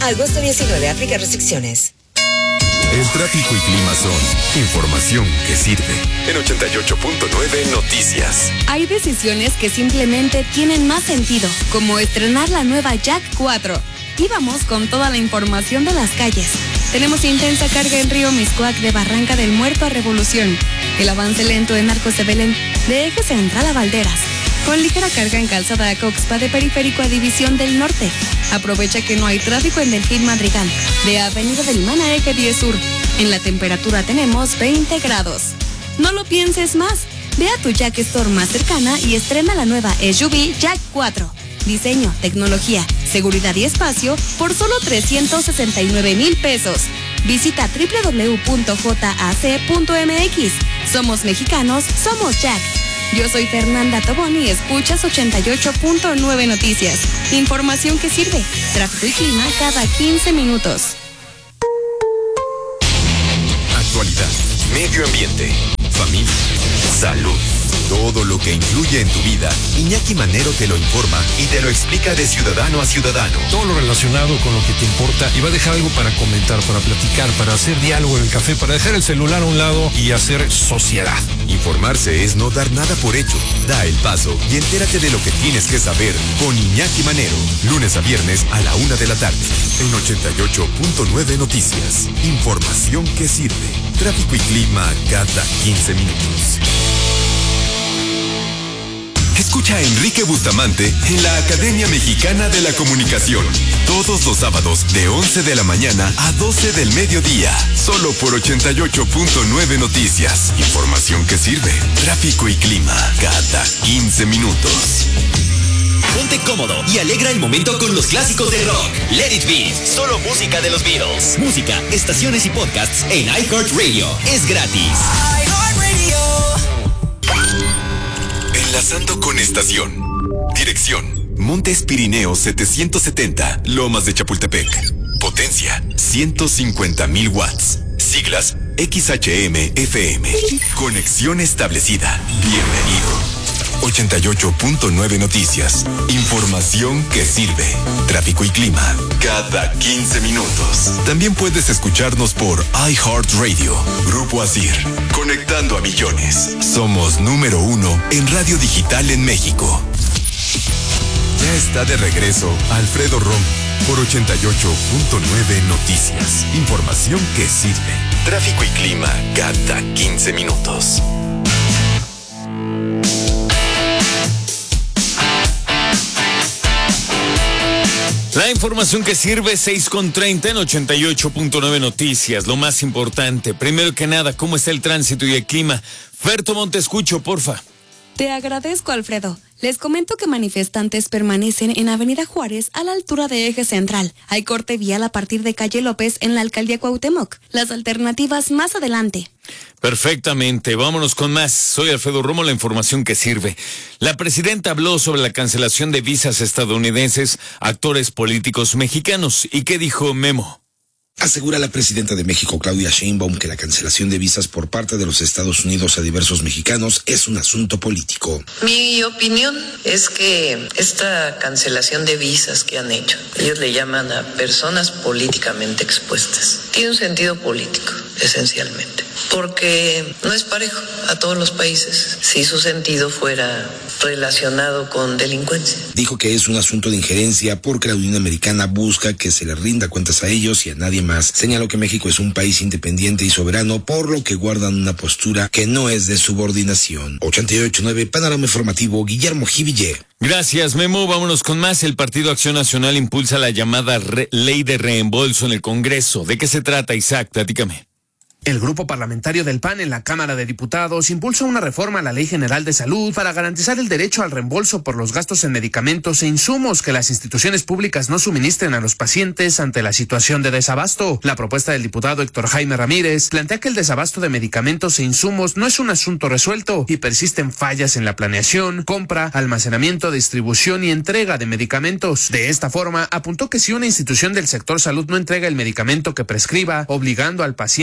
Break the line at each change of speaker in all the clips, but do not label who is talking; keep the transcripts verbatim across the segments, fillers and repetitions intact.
Agosto diecinueve, aplica restricciones.
El tráfico y clima son información que sirve. En ochenta y ocho punto nueve Noticias.
Hay decisiones que simplemente tienen más sentido, como estrenar la nueva Jack cuatro. Y vamos con toda la información de las calles. Tenemos intensa carga en Río Miscuac de Barranca del Muerto a Revolución. El avance lento en Arcos de Belén, de Eje Central a Valderas. Con ligera carga en Calzada a Coxpa de Periférico a División del Norte. Aprovecha que no hay tráfico en Delfín Madrigal, de Avenida del Imán a Eje diez Sur. En la temperatura tenemos veinte grados. No lo pienses más. Ve a tu Jack Store más cercana y estrena la nueva S U V Jack cuatro. Diseño, tecnología, seguridad y espacio por solo trescientos sesenta y nueve mil pesos. Visita doble u doble u doble u punto jac punto m x. Somos mexicanos, somos Jack. Yo soy Fernanda Tobón y escuchas ochenta y ocho punto nueve Noticias. Información que sirve. Tráfico y clima cada quince minutos.
Actualidad, medio ambiente, familia, salud. Todo lo que influye en tu vida, Iñaki Manero te lo informa y te lo explica de ciudadano a ciudadano.
Todo lo relacionado con lo que te importa y va a dejar algo para comentar, para platicar, para hacer diálogo en el café, para dejar el celular a un lado y hacer sociedad.
Informarse es no dar nada por hecho. Da el paso y entérate de lo que tienes que saber con Iñaki Manero. Lunes a viernes a la una de la tarde. En ochenta y ocho punto nueve Noticias. Información que sirve. Tráfico y clima cada quince minutos. Escucha a Enrique Bustamante en la Academia Mexicana de la Comunicación. Todos los sábados de once de la mañana a doce del mediodía. Solo por ochenta y ocho punto nueve Noticias. Información que sirve. Tráfico y clima cada quince minutos.
Ponte cómodo y alegra el momento con los clásicos de rock. Let It Be, solo música de los Beatles. Música, estaciones y podcasts en iHeartRadio. Es gratis.
iHeartRadio. Enlazando con estación. Dirección: Montes Pirineos setecientos setenta, Lomas de Chapultepec. Potencia: ciento cincuenta mil watts. Siglas: X H M F M. Conexión establecida. Bienvenido. ochenta y ocho punto nueve Noticias. Información que sirve. Tráfico y clima cada quince minutos. También puedes escucharnos por iHeartRadio. Grupo Asir. Conectando a millones. Somos número uno en radio digital en México. Ya está de regreso Alfredo Romo por ochenta y ocho punto nueve Noticias. Información que sirve. Tráfico y clima cada quince minutos.
La información que sirve, seis con treinta en ochenta y ocho punto nueve Noticias. Lo más importante, primero que nada, ¿cómo está el tránsito y el clima? Ferto Monte, escucho, porfa.
Te agradezco, Alfredo. Les comento que manifestantes permanecen en Avenida Juárez a la altura de Eje Central. Hay corte vial a partir de Calle López en la Alcaldía Cuauhtémoc. Las alternativas más adelante.
Perfectamente, vámonos con más. Soy Alfredo Romo, la información que sirve. La presidenta habló sobre la cancelación de visas estadounidenses a actores políticos mexicanos. ¿Y qué dijo Memo?
Asegura la presidenta de México, Claudia Sheinbaum, que la cancelación de visas por parte de los Estados Unidos a diversos mexicanos es un asunto político.
Mi opinión es que esta cancelación de visas que han hecho, ellos le llaman a personas políticamente expuestas, tiene un sentido político, esencialmente, porque no es parejo a todos los países si su sentido fuera relacionado con delincuencia.
Dijo que es un asunto de injerencia porque la Unión Americana busca que se le rinda cuentas a ellos y a nadie más. Señaló que México es un país independiente y soberano, por lo que guardan una postura que no es de subordinación. ochenta y ocho punto nueve Panorama Informativo, Guillermo Jiville.
Gracias, Memo. Vámonos con más. El Partido Acción Nacional impulsa la llamada re- ley de reembolso en el Congreso. ¿De qué se trata, Isaac? Platícame.
El grupo parlamentario del P A N en la Cámara de Diputados impulsa una reforma a la Ley General de Salud para garantizar el derecho al reembolso por los gastos en medicamentos e insumos que las instituciones públicas no suministren a los pacientes ante la situación de desabasto. La propuesta del diputado Héctor Jaime Ramírez plantea que el desabasto de medicamentos e insumos no es un asunto resuelto y persisten fallas en la planeación, compra, almacenamiento, distribución y entrega de medicamentos. De esta forma, apuntó que si una institución del sector salud no entrega el medicamento que prescriba, obligando al paciente a comprar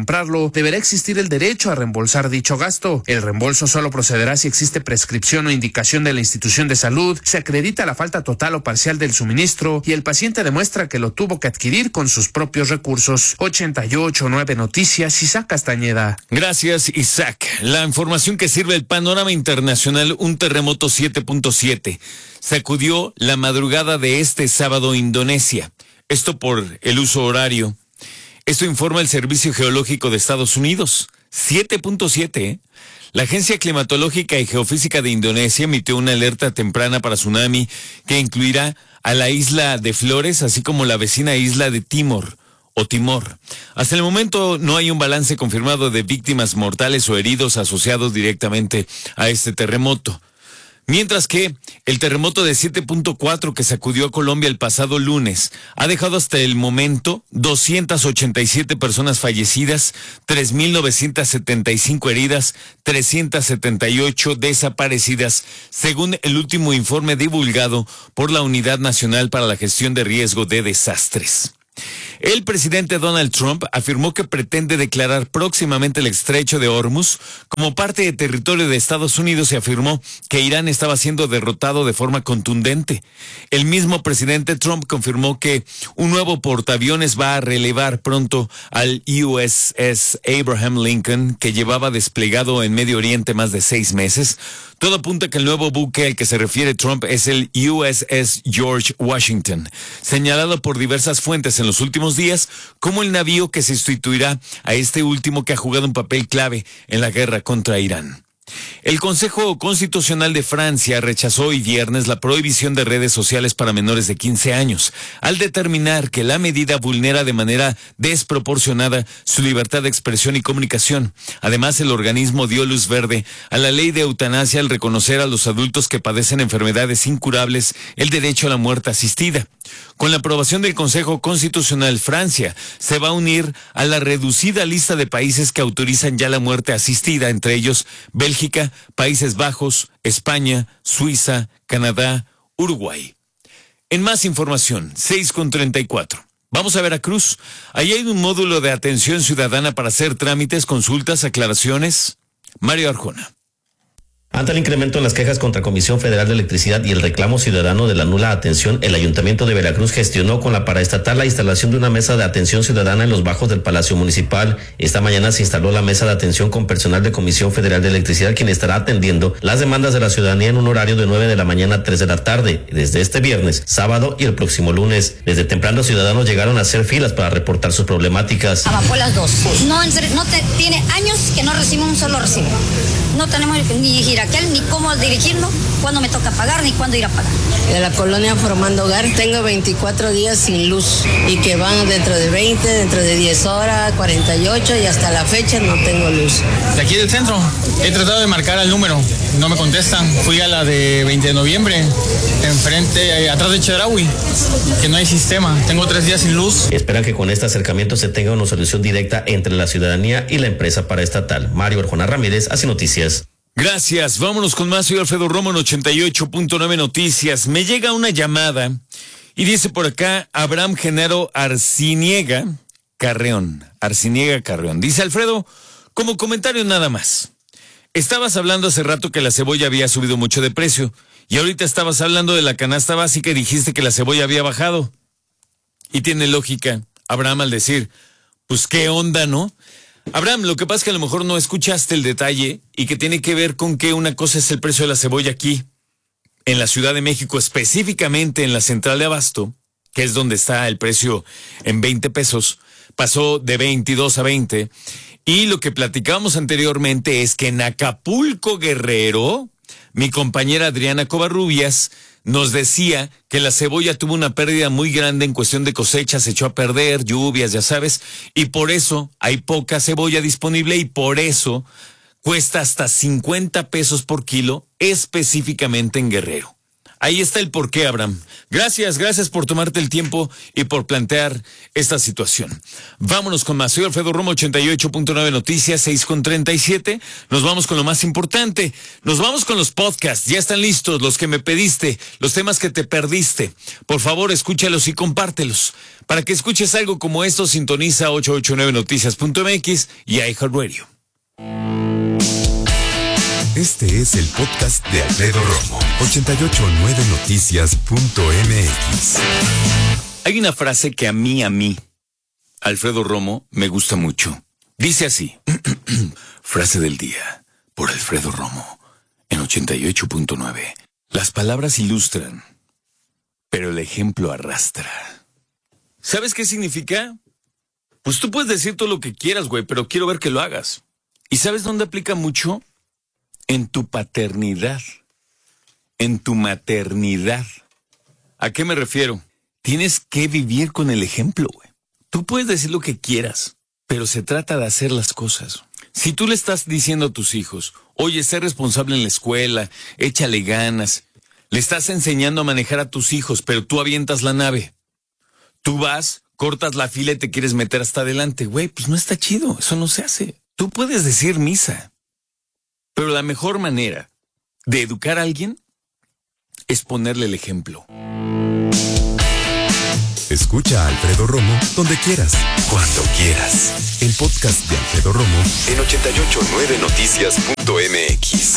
comprarlo, deberá existir el derecho a reembolsar dicho gasto. El reembolso solo procederá si existe prescripción o indicación de la institución de salud, se acredita la falta total o parcial del suministro y el paciente demuestra que lo tuvo que adquirir con sus propios recursos. ochenta y ocho punto nueve Noticias, Isaac Castañeda.
Gracias, Isaac. La información que sirve el panorama internacional: un terremoto siete punto siete sacudió la madrugada de este sábado Indonesia. Esto por el uso horario. Esto informa el Servicio Geológico de Estados Unidos. siete punto siete, ¿eh? La Agencia Climatológica y Geofísica de Indonesia emitió una alerta temprana para tsunami que incluirá a la isla de Flores, así como la vecina isla de Timor o Timor. Hasta el momento no hay un balance confirmado de víctimas mortales o heridos asociados directamente a este terremoto. Mientras que el terremoto de siete punto cuatro que sacudió a Colombia el pasado lunes ha dejado hasta el momento doscientas ochenta y siete personas fallecidas, tres mil novecientas setenta y cinco heridas, trescientas setenta y ocho desaparecidas, según el último informe divulgado por la Unidad Nacional para la Gestión de Riesgo de Desastres. El presidente Donald Trump afirmó que pretende declarar próximamente el estrecho de Hormuz como parte de territorio de Estados Unidos y afirmó que Irán estaba siendo derrotado de forma contundente. El mismo presidente Trump confirmó que un nuevo portaaviones va a relevar pronto al U S S Abraham Lincoln, que llevaba desplegado en Medio Oriente más de seis meses. Todo apunta que el nuevo buque al que se refiere Trump es el U S S George Washington, señalado por diversas fuentes en los últimos días como el navío que sustituirá a este último, que ha jugado un papel clave en la guerra contra Irán. El Consejo Constitucional de Francia rechazó hoy viernes la prohibición de redes sociales para menores de quince años, al determinar que la medida vulnera de manera desproporcionada su libertad de expresión y comunicación. Además, el organismo dio luz verde a la ley de eutanasia al reconocer a los adultos que padecen enfermedades incurables el derecho a la muerte asistida. Con la aprobación del Consejo Constitucional, Francia se va a unir a la reducida lista de países que autorizan ya la muerte asistida, entre ellos Bélgica, Países Bajos, España, Suiza, Canadá, Uruguay. En más información, seis con treinta y cuatro. Vamos a Veracruz. Allí hay un módulo de atención ciudadana para hacer trámites, consultas, aclaraciones. Mario Arjona.
Ante el incremento en las quejas contra Comisión Federal de Electricidad y el reclamo ciudadano de la nula atención, el Ayuntamiento de Veracruz gestionó con la paraestatal la instalación de una mesa de atención ciudadana en los bajos del Palacio Municipal. Esta mañana se instaló la mesa de atención con personal de Comisión Federal de Electricidad, quien estará atendiendo las demandas de la ciudadanía en un horario de nueve de la mañana a tres de la tarde, desde este viernes, sábado y el próximo lunes. Desde temprano, ciudadanos llegaron a hacer filas para reportar sus problemáticas.
Amapolas dos. No, en serio, no te, tiene años que no recibo un solo recibo. No tenemos ni dirigir aquel, ni cómo dirigirlo, cuándo me toca pagar, ni cuándo ir a pagar.
De la colonia Formando Hogar tengo veinticuatro días sin luz y que van dentro de veinte, dentro de diez horas, cuarenta y ocho y hasta la fecha no tengo luz.
De aquí del centro, he tratado de marcar al número, no me contestan. Fui a la de veinte de noviembre, enfrente, atrás de Chedraui, que no hay sistema. Tengo tres días sin luz.
Esperan que con este acercamiento se tenga una solución directa entre la ciudadanía y la empresa paraestatal. Mario Arjona Ramírez, Así Noticias.
Gracias. Vámonos con más. Soy Alfredo Romo en ochenta y ocho punto nueve Noticias. Me llega una llamada y dice por acá Abraham Genaro Arciniega Carreón. Arciniega Carreón. Dice: Alfredo, como comentario nada más. Estabas hablando hace rato que la cebolla había subido mucho de precio y ahorita estabas hablando de la canasta básica y dijiste que la cebolla había bajado. Y tiene lógica, Abraham, al decir, pues qué onda, ¿no? Abraham, lo que pasa es que a lo mejor no escuchaste el detalle y que tiene que ver con que una cosa es el precio de la cebolla aquí, en la Ciudad de México, específicamente en la central de abasto, que es donde está el precio en veinte pesos, pasó de veintidós a veinte. Y lo que platicábamos anteriormente es que en Acapulco, Guerrero, mi compañera Adriana Covarrubias nos decía que la cebolla tuvo una pérdida muy grande en cuestión de cosecha, se echó a perder, lluvias, ya sabes, y por eso hay poca cebolla disponible y por eso cuesta hasta cincuenta pesos por kilo, específicamente en Guerrero. Ahí está el porqué, Abraham. Gracias, gracias por tomarte el tiempo y por plantear esta situación. Vámonos con más. Soy Alfredo Romo, ochenta y ocho punto nueve Noticias, seis con treinta y siete. Nos vamos con lo más importante. Nos vamos con los podcasts. Ya están listos los que me pediste, los temas que te perdiste. Por favor, escúchalos y compártelos. Para que escuches algo como esto, sintoniza ochocientos ochenta y nueve noticias punto m x y iHeartRadio.
Este es el podcast de Alfredo Romo, ochenta y ocho punto nueve noticias punto m x.
Hay una frase que a mí, a mí, Alfredo Romo, me gusta mucho. Dice así, frase del día, por Alfredo Romo, en ochenta y ocho punto nueve. Las palabras ilustran, pero el ejemplo arrastra. ¿Sabes qué significa? Pues tú puedes decir todo lo que quieras, güey, pero quiero ver que lo hagas. ¿Y sabes dónde aplica mucho? En tu paternidad, en tu maternidad. ¿A qué me refiero? Tienes que vivir con el ejemplo, güey. Tú puedes decir lo que quieras, pero se trata de hacer las cosas. Si tú le estás diciendo a tus hijos, oye, sé responsable en la escuela, échale ganas, le estás enseñando a manejar a tus hijos, pero tú avientas la nave. Tú vas, cortas la fila y te quieres meter hasta adelante. Güey, pues no está chido, eso no se hace. Tú puedes decir misa. Pero la mejor manera de educar a alguien es ponerle el ejemplo.
Escucha a Alfredo Romo donde quieras, cuando quieras. El podcast de Alfredo Romo en ochenta y ocho punto nueve noticias punto m x.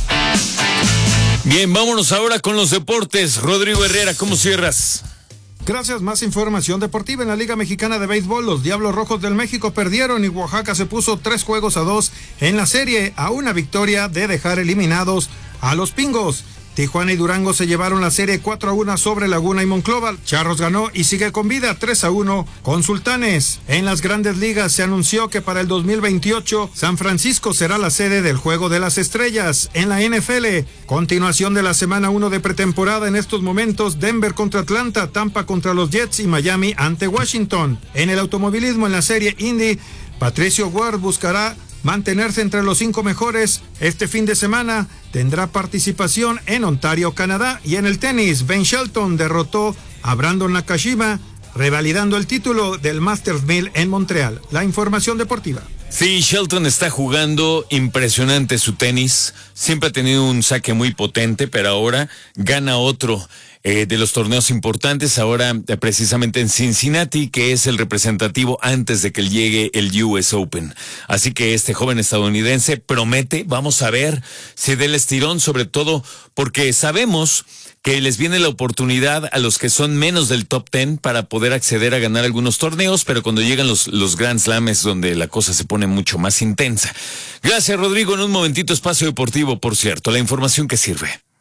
Bien, vámonos ahora con los deportes. Rodrigo Herrera, ¿cómo cierras?
Gracias, más información deportiva en la Liga Mexicana de Béisbol. Los Diablos Rojos del México perdieron y Oaxaca se puso tres juegos a dos en la serie, a una victoria de dejar eliminados a los Pingos. Tijuana y Durango se llevaron la serie cuatro a uno sobre Laguna y Monclova. Charros ganó y sigue con vida tres a uno con Sultanes. En las Grandes Ligas se anunció que para el dos mil veintiocho San Francisco será la sede del Juego de las Estrellas. En la N F L, continuación de la semana uno de pretemporada en estos momentos, Denver contra Atlanta, Tampa contra los Jets y Miami ante Washington. En el automovilismo en la serie Indy, Patricio Ward buscará mantenerse entre los cinco mejores. Este fin de semana tendrá participación en Ontario, Canadá. Y en el tenis, Ben Shelton derrotó a Brandon Nakashima, revalidando el título del Masters mil en Montreal. La información deportiva.
Sí, Shelton está jugando impresionante su tenis. Siempre ha tenido un saque muy potente, pero ahora gana otro eh, de los torneos importantes. Ahora eh, precisamente en Cincinnati, que es el representativo antes de que llegue el U S Open. Así que este joven estadounidense promete. Vamos a ver si da el estirón, sobre todo porque sabemos que les viene la oportunidad a los que son menos del top ten para poder acceder a ganar algunos torneos, pero cuando llegan los, los Grand Slam es donde la cosa se pone mucho más intensa. Gracias, Rodrigo. En un momentito, Espacio Deportivo, por cierto, la información que sirve.